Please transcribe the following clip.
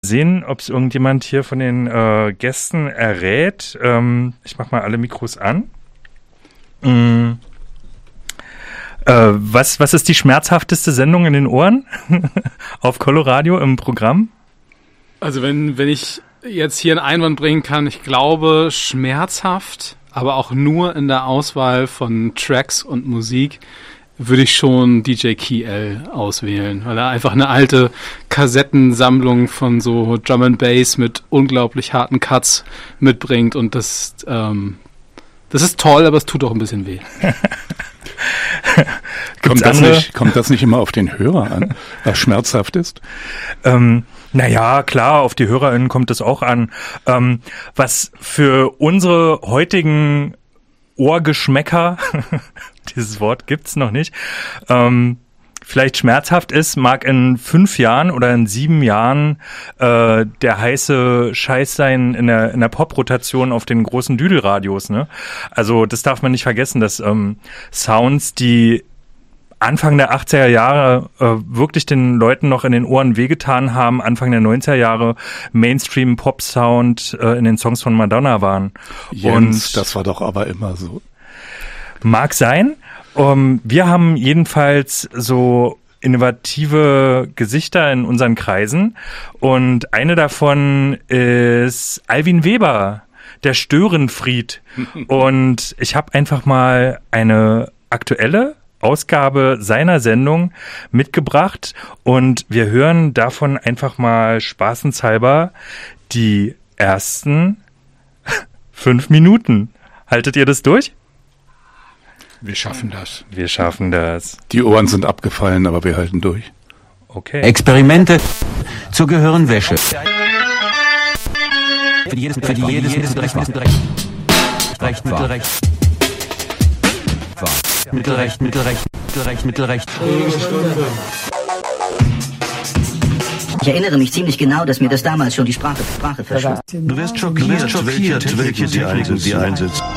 Sehen, ob es irgendjemand hier von den Gästen errät. Ich mach mal alle Mikros an. Was ist die schmerzhafteste Sendung in den Ohren auf Coloradio im Programm? Also wenn ich jetzt hier einen Einwand bringen kann, ich glaube schmerzhaft, aber auch nur in der Auswahl von Tracks und Musik, würde ich schon DJ Key L auswählen, weil er einfach eine alte Kassettensammlung von so Drum and Bass mit unglaublich harten Cuts mitbringt und das ist toll, aber es tut auch ein bisschen weh. Kommt das nicht immer auf den Hörer an, was schmerzhaft ist? Naja, klar, auf die HörerInnen kommt es auch an. Was für unsere heutigen Ohrgeschmäcker, dieses Wort gibt's noch nicht, vielleicht schmerzhaft ist, mag in 5 Jahren oder in 7 Jahren der heiße Scheiß sein in der Pop-Rotation auf den großen Düdelradios, ne? Also das darf man nicht vergessen, dass Sounds, die Anfang der 80er Jahre wirklich den Leuten noch in den Ohren wehgetan haben, Anfang der 90er Jahre Mainstream-Pop-Sound in den Songs von Madonna waren. Jens, und das war doch aber immer so. Mag sein. Wir haben jedenfalls so innovative Gesichter in unseren Kreisen und eine davon ist Alvin Weber, der Störenfried. Und ich habe einfach mal eine aktuelle Ausgabe seiner Sendung mitgebracht und wir hören davon einfach mal spaßenshalber die ersten 5 Minuten. Haltet ihr das durch? Wir schaffen das. Wir schaffen das. Die Ohren sind abgefallen, aber wir halten durch. Okay. Experimente zur Gehirnwäsche. Für jedes Mittelrecht. Mittelrecht. Ich erinnere mich ziemlich genau, dass mir das damals schon die Sprache verschwand. Du wirst schockiert, welche Technik sie einsetzt.